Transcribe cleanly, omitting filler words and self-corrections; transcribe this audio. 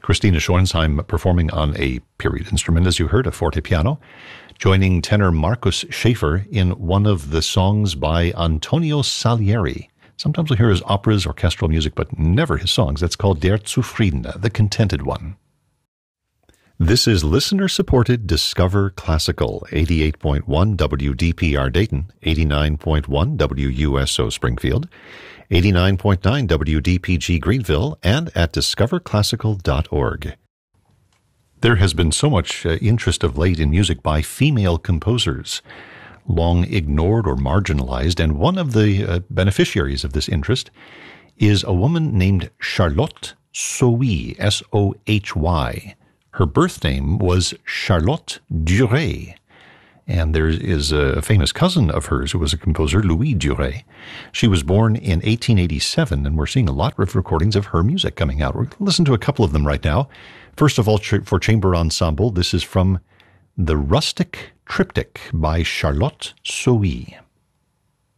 Christina Schornsheim performing on a period instrument, as you heard, a fortepiano, joining tenor Markus Schäfer in one of the songs by Antonio Salieri. Sometimes we hear his operas, orchestral music, but never his songs. That's called Der Zufriedene, the Contented One. This is listener-supported Discover Classical, 88.1 WDPR Dayton, 89.1 WUSO Springfield, 89.9 WDPG Greenville, and at discoverclassical.org. There has been so much interest of late in music by female composers, long ignored or marginalized, and one of the beneficiaries of this interest is a woman named Charlotte Sohy, S-O-H-Y. Her birth name was Charlotte Duré, and there is a famous cousin of hers who was a composer, Louis Duré. She was born in 1887, and we're seeing a lot of recordings of her music coming out. We're going to listen to a couple of them right now. First of all, for chamber ensemble, this is from The Rustic Triptych by Charlotte Sohy.